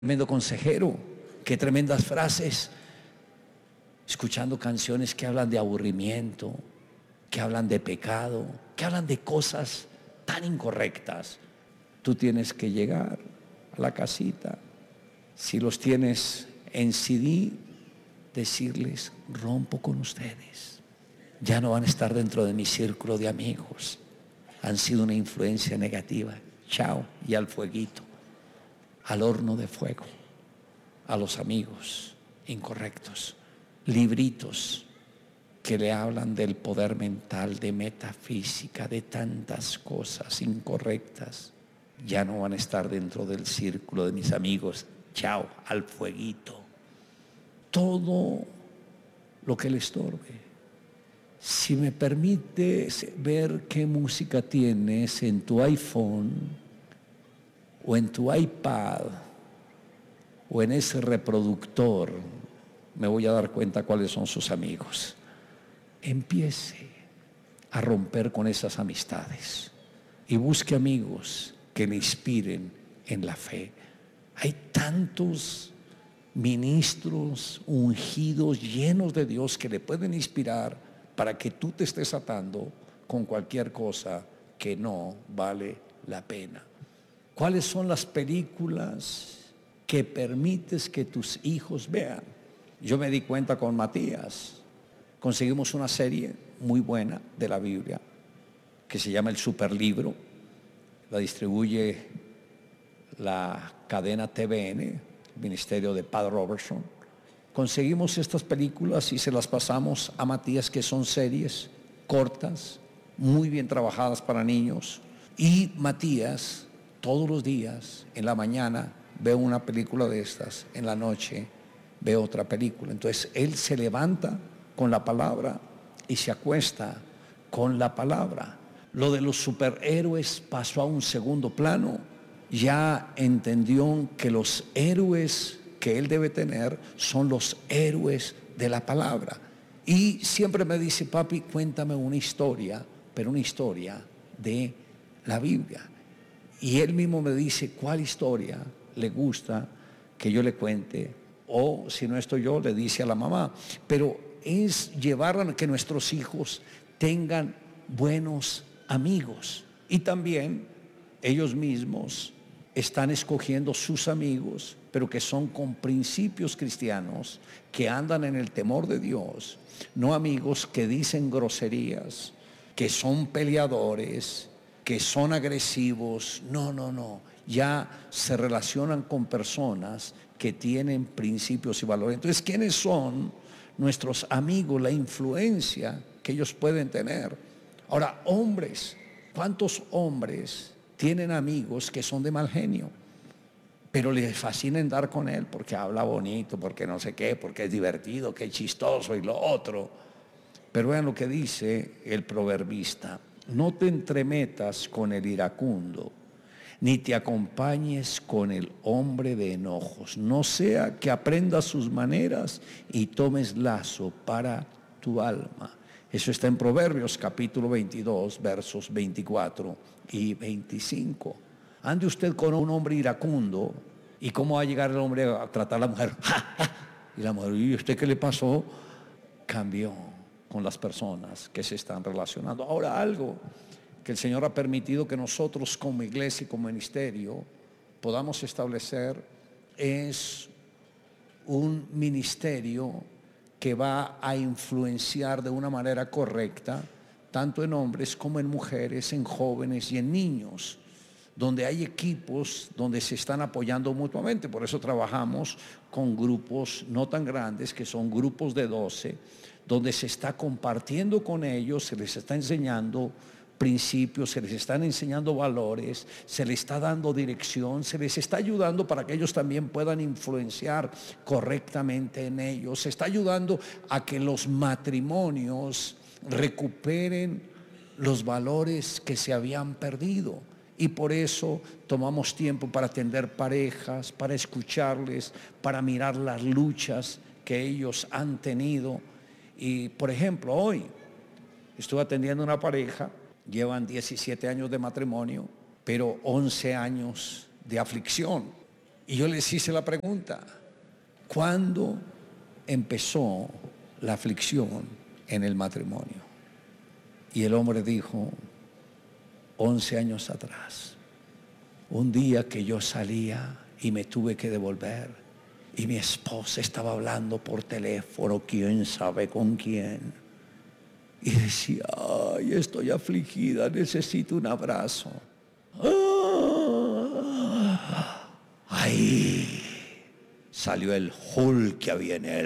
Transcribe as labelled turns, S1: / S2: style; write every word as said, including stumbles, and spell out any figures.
S1: Tremendo consejero, qué tremendas frases, escuchando canciones que hablan de aburrimiento, que hablan de pecado, que hablan de cosas tan incorrectas. Tú tienes que llegar a la casita, si los tienes en C D, decirles: rompo con ustedes, ya no van a estar dentro de mi círculo de amigos, han sido una influencia negativa, chao, y al fueguito, al horno de fuego, a los amigos incorrectos, libritos que le hablan del poder mental, de metafísica, de tantas cosas incorrectas, ya no van a estar dentro del círculo de mis amigos, chao, al fueguito. Todo lo que le estorbe. Si me permites ver qué música tienes en tu iPhone o en tu iPad o en ese reproductor, me voy a dar cuenta cuáles son sus amigos. Empiece a romper con esas amistades y busque amigos que le inspiren en la fe. Hay tantos ministros ungidos, llenos de Dios, que le pueden inspirar para que tú te estés atando con cualquier cosa que no vale la pena. ¿Cuáles son las películas que permites que tus hijos vean? Yo me di cuenta con Matías. Conseguimos una serie muy buena de la Biblia que se llama El Superlibro. La distribuye la cadena T V N, el ministerio de Pat Robertson. Conseguimos estas películas y se las pasamos a Matías, que son series cortas, muy bien trabajadas para niños. Y Matías, todos los días, en la mañana, ve una película de estas, en la noche ve otra película. Entonces, él se levanta con la palabra y se acuesta con la palabra. Lo de los superhéroes pasó a un segundo plano. Ya entendió que los héroes que él debe tener son los héroes de la palabra. Y siempre me dice: papi, cuéntame una historia, pero una historia de la Biblia. Y él mismo me dice cuál historia le gusta que yo le cuente, o si no estoy yo, le dice a la mamá. Pero es llevar a que nuestros hijos tengan buenos amigos, y también ellos mismos están escogiendo sus amigos, pero que son con principios cristianos, que andan en el temor de Dios, no amigos que dicen groserías, que son peleadores, que son agresivos. No, no, no. Ya se relacionan con personas que tienen principios y valores. Entonces, ¿quiénes son nuestros amigos? La influencia que ellos pueden tener. Ahora, hombres, ¿cuántos hombres tienen amigos que son de mal genio, pero les fascina andar con él porque habla bonito, porque no sé qué, porque es divertido, que es chistoso y lo otro? Pero vean lo que dice el proverbista: no te entremetas con el iracundo, ni te acompañes con el hombre de enojos, no sea que aprendas sus maneras y tomes lazo para tu alma. Eso está en Proverbios capítulo veintidós, versos veinticuatro y veinticinco. Ande usted con un hombre iracundo, ¿y cómo va a llegar el hombre a tratar a la mujer? ¡Ja, ja! Y la mujer: ¿y usted qué le pasó? Cambió con las personas que se están relacionando. Ahora, algo que el Señor ha permitido que nosotros como iglesia y como ministerio podamos establecer es un ministerio que va a influenciar de una manera correcta, tanto en hombres como en mujeres, en jóvenes y en niños, donde hay equipos donde se están apoyando mutuamente. Por eso trabajamos con grupos no tan grandes, que son grupos de doce, donde se está compartiendo con ellos, se les está enseñando principios, se les están enseñando valores, se les está dando dirección, se les está ayudando para que ellos también puedan influenciar correctamente en ellos. Se está ayudando a que los matrimonios recuperen los valores que se habían perdido. Y por eso tomamos tiempo para atender parejas, para escucharles, para mirar las luchas que ellos han tenido. Y por ejemplo, hoy estuve atendiendo una pareja. Llevan diecisiete años de matrimonio, pero once años de aflicción. Y yo les hice la pregunta, ¿cuándo empezó la aflicción en el matrimonio? Y el hombre dijo, once años atrás, un día que yo salía y me tuve que devolver y mi esposa estaba hablando por teléfono, quién sabe con quién, y decía, ay, estoy afligida, necesito un abrazo. Ah, ahí salió el Hulk que había en él.